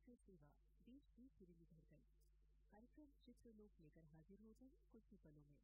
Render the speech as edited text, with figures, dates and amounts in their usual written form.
राष्ट्र सेवा देश की सिरनी भर गई। कार्यक्रम चित्रलोक लेकर हाजिर हो जाए कुछ ही पलों में।